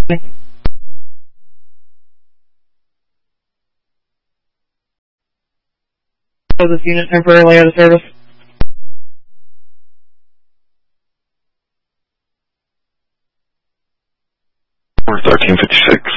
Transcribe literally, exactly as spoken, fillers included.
This unit temporarily out of service. thirteen fifty-six.